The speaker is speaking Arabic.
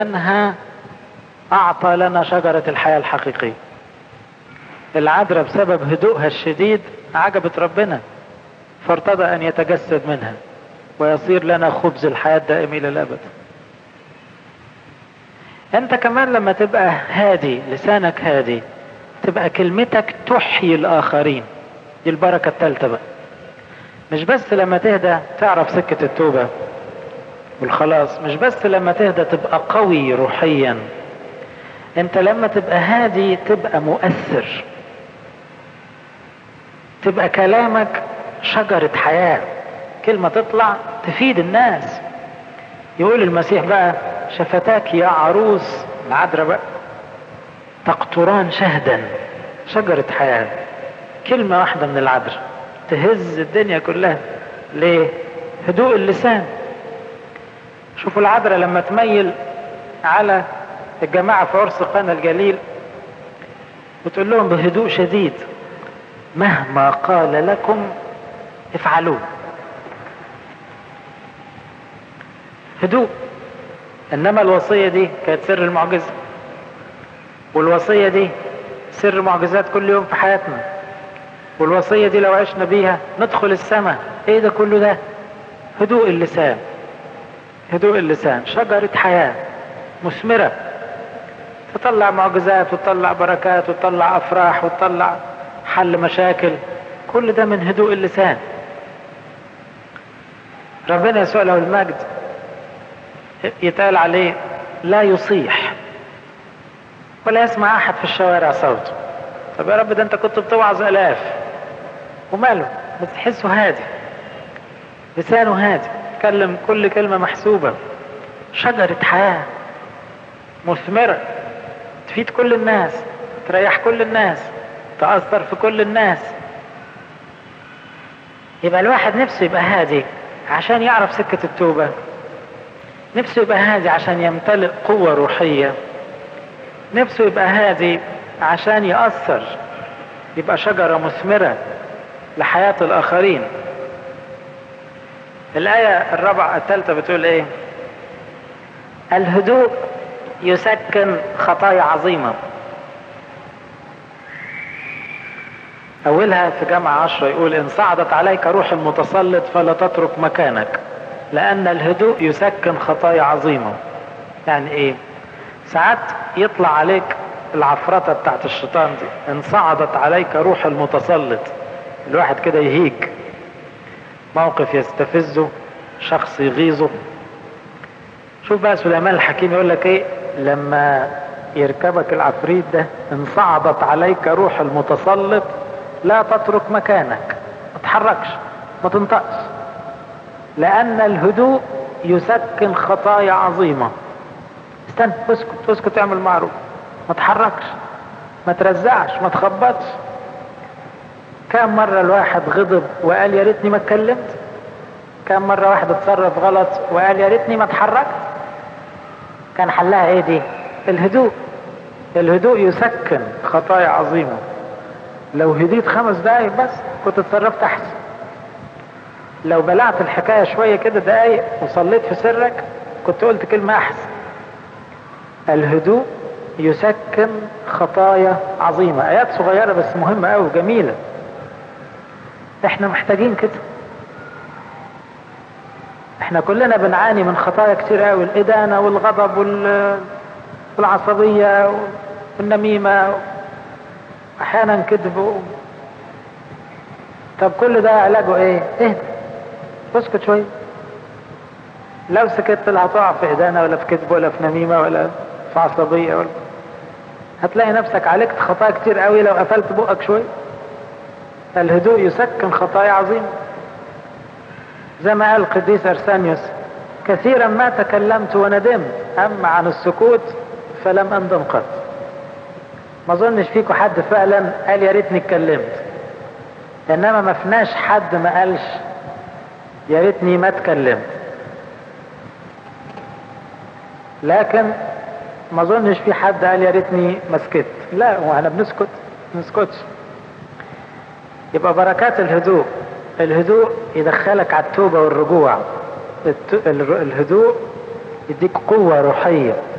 أنها أعطى لنا شجرة الحياة الحقيقية. العذراء بسبب هدوءها الشديد عجبت ربنا، فارتضى أن يتجسد منها ويصير لنا خبز الحياة الدائم إلى الأبد. أنت كمان لما تبقى هادي، لسانك هادي، تبقى كلمتك تحيي الآخرين. دي البركة الثالثة بقى. مش بس لما تهدى تعرف سكة التوبة والخلاص، مش بس لما تهدى تبقى قوي روحيا، انت لما تبقى هادي تبقى مؤثر، تبقى كلامك شجرة حياة، كلمة تطلع تفيد الناس. يقول المسيح بقى: شفتاك يا عروس العذراء بقى تقطران شهدا. شجرة حياة، كلمة واحدة من العذراء تهز الدنيا كلها. ليه؟ هدوء اللسان. شوفوا العذراء لما تميل على الجماعة في عرس قانا الجليل وتقول لهم بهدوء شديد: مهما قال لكم افعلوه. هدوء. انما الوصية دي كانت سر المعجزة، والوصية دي سر معجزات كل يوم في حياتنا، والوصية دي لو عشنا بيها ندخل السماء. ايه ده كله ده؟ هدوء اللسان. هدوء اللسان شجرة حياة مثمرة، تطلع معجزات وتطلع بركات وتطلع افراح وتطلع حل مشاكل. كل ده من هدوء اللسان. ربنا يسوع له المجد يتقال عليه لا يصيح ولا يسمع احد في الشوارع صوته. طب يا رب، ده انت كنت بتوعظ الاف وماله؟ بتحسه هادي، لسانه هادي، يتكلم كل كلمة محسوبة. شجرة حياة مثمرة، تفيد كل الناس، تريح كل الناس، تأثر في كل الناس. يبقى الواحد نفسه يبقى هادي عشان يعرف سكة التوبة، نفسه يبقى هادي عشان يمتلئ قوة روحية، نفسه يبقى هادي عشان يأثر، يبقى شجرة مثمرة لحياة الآخرين. الآية الثالثة بتقول ايه؟ الهدوء يسكن خطايا عظيمة. أولها في جامعة 10 يقول: إن صعدت عليك روح المتسلط فلا تترك مكانك، لأن الهدوء يسكن خطايا عظيمة. يعني إيه؟ ساعات يطلع عليك العفرطة بتاعت الشيطان دي، إن صعدت عليك روح المتسلط، الواحد كده يهيج، موقف يستفزه، شخص يغيظه. شوف بقى سليمان الحكيم يقول لك ايه لما يركبك العفريت ده: ان صعدت عليك روح المتسلط لا تترك مكانك، ما تتحركش، ما تنطقش، لان الهدوء يسكن خطايا عظيمة. استنى، اسكت اسكت، اعمل معروف، ما تتحركش، ما ترزعش، ما تخبطش. كم مرة الواحد غضب وقال يا ريتني ما اتكلمت؟ كم مرة واحد اتصرف غلط وقال يا ريتني ما اتحركت؟ كان حلها ايه دي؟ الهدوء. الهدوء يسكن خطايا عظيمة. لو هديت 5 دقايق بس كنت اتصرفت احسن. لو بلعت الحكاية شوية كده دقايق وصليت في سرك كنت قلت كلمة احسن. الهدوء يسكن خطايا عظيمة. ايات صغيرة بس مهمة قوي وجميلة. احنا محتاجين كده. احنا كلنا بنعاني من خطايا كتير قوي: الإدانة والغضب والعصبية والنميمة، احيانا كذب. طب كل ده علاجه ايه؟ اهدى، اسكت شوية. لو سكت لا هتقع في إدانة ولا في كذب ولا في نميمة ولا في عصبية هتلاقي نفسك عالجت خطايا كتير قوي لو قفلت بقك شوية. الهدوء يسكن خطايا عظيمة. زي ما قال القديس أرسانيوس: كثيرا ما تكلمت وندمت، أما عن السكوت فلم أندم قط. ما ظنش فيكم حد فعلا قال يا ريتني اتكلمت، إنما ما فيناش حد ما قالش يا ريتني ما اتكلمت. لكن ما ظنش في حد قال يا ريتني ما سكت. لا، واحنا بنسكت ما نسكتش. يبقى بركات الهدوء: الهدوء يدخلك على التوبة والرجوع. الهدوء يديك قوة روحية.